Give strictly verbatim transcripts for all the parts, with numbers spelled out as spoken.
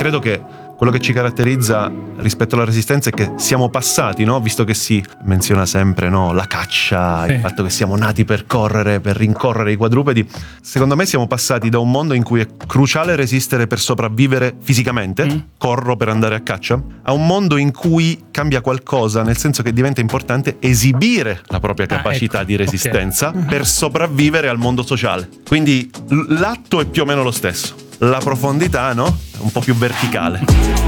credo che quello che ci caratterizza rispetto alla resistenza è che siamo passati, no? Visto che si menziona sempre, no? La caccia, sì. Il fatto che siamo nati per correre, per rincorrere i quadrupedi. Secondo me siamo passati da un mondo in cui è cruciale resistere per sopravvivere fisicamente, mm. corro per andare a caccia, a un mondo in cui cambia qualcosa, nel senso che diventa importante esibire la propria capacità ah, ecco. di resistenza okay. per sopravvivere al mondo sociale. Quindi l'atto è più o meno lo stesso. La profondità, no? Un po' più verticale.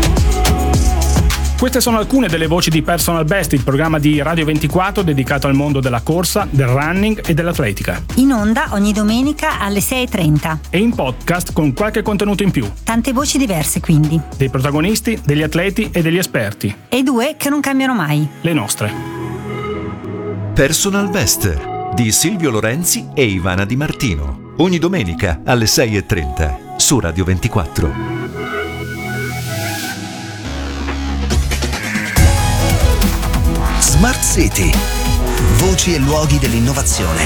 Queste sono alcune delle voci di Personal Best, il programma di Radio ventiquattro dedicato al mondo della corsa, del running e dell'atletica. In onda ogni domenica alle sei e trenta. E in podcast con qualche contenuto in più. Tante voci diverse quindi. Dei protagonisti, degli atleti e degli esperti. E due che non cambiano mai. Le nostre. Personal Best di Silvio Lorenzi e Ivana Di Martino. Ogni domenica alle sei e trenta. Su Radio ventiquattro. Smart City. Voci e luoghi dell'innovazione.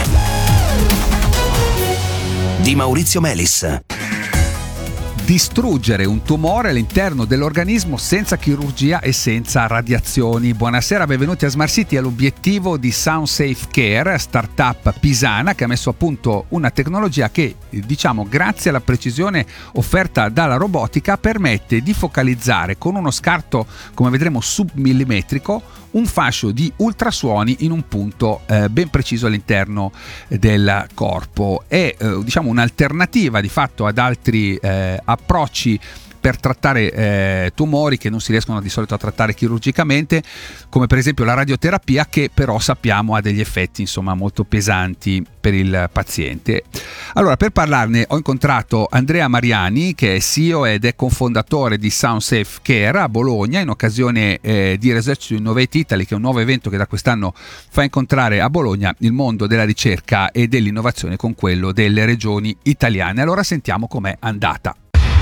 Di Maurizio Melis. Distruggere un tumore all'interno dell'organismo senza chirurgia e senza radiazioni. Buonasera, benvenuti a Smart City. È l'obiettivo di SoundSafe Care, startup pisana che ha messo a punto una tecnologia che, diciamo, grazie alla precisione offerta dalla robotica, permette di focalizzare con uno scarto, come vedremo, submillimetrico un fascio di ultrasuoni in un punto eh, ben preciso all'interno del corpo. È eh, diciamo un'alternativa di fatto ad altri eh, approcci per trattare eh, tumori che non si riescono di solito a trattare chirurgicamente, come per esempio la radioterapia, che però sappiamo ha degli effetti insomma molto pesanti per il paziente. Allora, per parlarne ho incontrato Andrea Mariani, che è C E O ed è cofondatore di SoundSafe Care a Bologna, in occasione eh, di Research to Innovate Italy, che è un nuovo evento che da quest'anno fa incontrare a Bologna il mondo della ricerca e dell'innovazione con quello delle regioni italiane. Allora sentiamo com'è andata.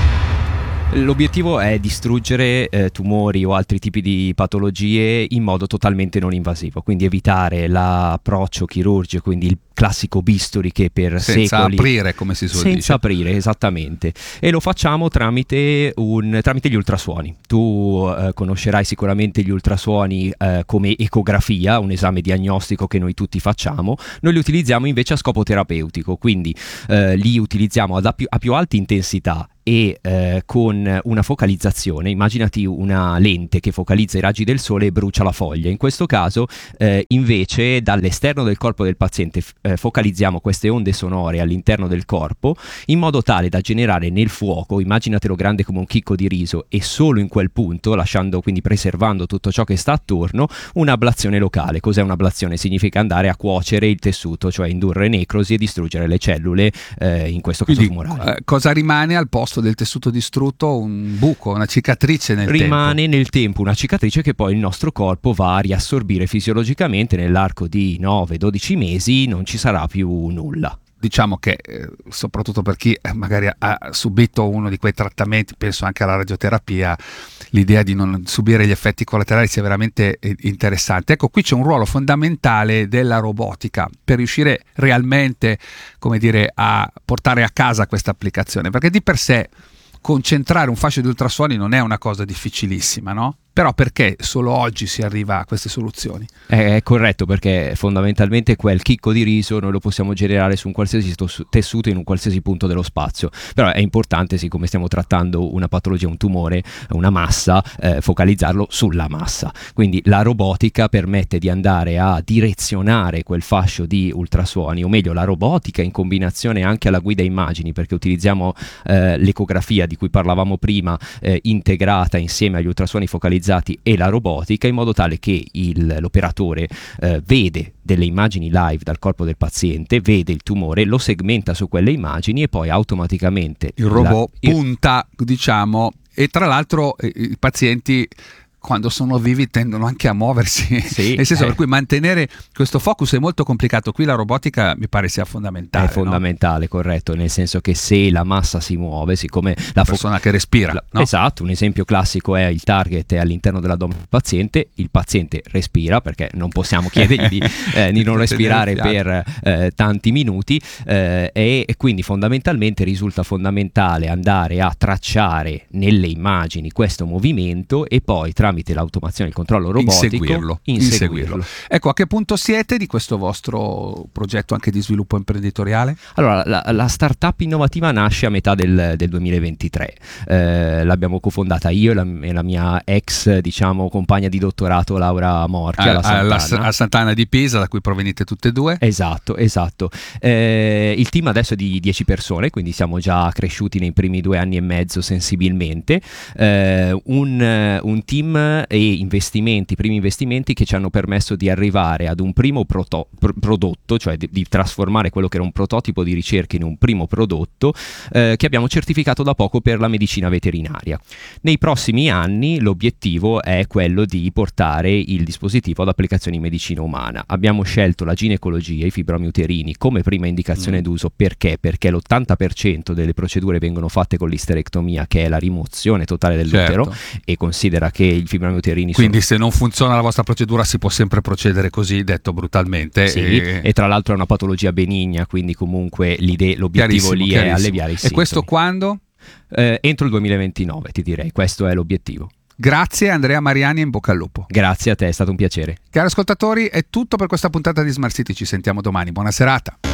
L'obiettivo è distruggere eh, tumori o altri tipi di patologie in modo totalmente non invasivo, quindi evitare l'approccio chirurgico, quindi il classico bisturi che per senza secoli aprire, come si suol dire. Senza aprire, esattamente. E lo facciamo tramite, un, tramite gli ultrasuoni. Tu eh, conoscerai sicuramente gli ultrasuoni eh, come ecografia, un esame diagnostico che noi tutti facciamo. Noi li utilizziamo invece a scopo terapeutico, quindi eh, li utilizziamo ad, a, più, a più alta intensità e eh, con una focalizzazione. Immaginati una lente che focalizza i raggi del sole e brucia la foglia. In questo caso eh, invece dall'esterno del corpo del paziente eh, focalizziamo queste onde sonore all'interno del corpo in modo tale da generare nel fuoco, immaginatelo grande come un chicco di riso, e solo in quel punto, lasciando quindi preservando tutto ciò che sta attorno, un'ablazione locale. Cos'è un'ablazione? Significa andare a cuocere il tessuto, cioè indurre necrosi e distruggere le cellule, eh, in questo caso quindi, tumorali. Eh, cosa rimane al posto del tessuto distrutto? Un buco, una cicatrice nel rimane tempo. Rimane nel tempo una cicatrice che poi il nostro corpo va a riassorbire fisiologicamente. Nell'arco di nove dodici mesi non ci sarà più nulla. Diciamo che eh, soprattutto per chi eh, magari ha, ha subito uno di quei trattamenti, penso anche alla radioterapia, l'idea di non subire gli effetti collaterali sia veramente eh, interessante. Ecco, qui c'è un ruolo fondamentale della robotica per riuscire realmente, come dire, a portare a casa questa applicazione, perché di per sé concentrare un fascio di ultrasuoni non è una cosa difficilissima, no? Però perché solo oggi si arriva a queste soluzioni? È corretto, perché fondamentalmente quel chicco di riso noi lo possiamo generare su un qualsiasi tessuto in un qualsiasi punto dello spazio. Però è importante, siccome stiamo trattando una patologia, un tumore, una massa, eh, focalizzarlo sulla massa. Quindi la robotica permette di andare a direzionare quel fascio di ultrasuoni, o meglio la robotica in combinazione anche alla guida immagini, perché utilizziamo eh, l'ecografia di cui parlavamo prima, eh, integrata insieme agli ultrasuoni focalizzati e la robotica, in modo tale che il, l'operatore eh, vede delle immagini live dal corpo del paziente, vede il tumore, lo segmenta su quelle immagini e poi automaticamente il robot la, punta, il... diciamo, e tra l'altro eh, i pazienti quando sono vivi tendono anche a muoversi, sì, nel senso eh. per cui mantenere questo focus è molto complicato. Qui la robotica mi pare sia fondamentale. È fondamentale, no? Corretto, nel senso che se la massa si muove, siccome la persona fo- che respira, la, no? Esatto, un esempio classico è il target è all'interno dell'addome del paziente, il paziente respira perché non possiamo chiedergli di, eh, di non respirare per eh, tanti minuti eh, e, e quindi fondamentalmente risulta fondamentale andare a tracciare nelle immagini questo movimento e poi tramite l'automazione e il controllo robotico inseguirlo, inseguirlo. inseguirlo. Ecco, a che punto siete di questo vostro progetto anche di sviluppo imprenditoriale? Allora, la, la startup innovativa nasce a metà del, del duemilaventitré, eh, l'abbiamo cofondata io e la, e la mia ex, diciamo, compagna di dottorato Laura Morchi alla alla, Sant'Anna. a Sant'Anna di Pisa, da cui provenite tutte e due. Esatto, esatto. Eh, il team adesso è di dieci persone, quindi siamo già cresciuti nei primi due anni e mezzo sensibilmente. Eh, un, un team e investimenti, primi investimenti che ci hanno permesso di arrivare ad un primo proto- pr- prodotto, cioè di, di trasformare quello che era un prototipo di ricerca in un primo prodotto eh, che abbiamo certificato da poco per la medicina veterinaria. Nei prossimi anni l'obiettivo è quello di portare il dispositivo ad applicazioni in medicina umana. Abbiamo scelto la ginecologia, i fibromi uterini come prima indicazione mm. d'uso. Perché? Perché l'ottanta per cento delle procedure vengono fatte con l'isterectomia, che è la rimozione totale dell'utero, certo. E considera che i fibromi uterini quindi sono... se non funziona la vostra procedura si può sempre procedere così, detto brutalmente. Sì, e... e tra l'altro è una patologia benigna, quindi comunque l'idea, l'obiettivo lì è alleviare i sintomi. E questo quando? Eh, entro il duemilaventinove, ti direi, questo è l'obiettivo. Grazie Andrea Mariani e in bocca al lupo. Grazie a te, è stato un piacere. Cari ascoltatori, è tutto per questa puntata di Smart City, ci sentiamo domani, buona serata.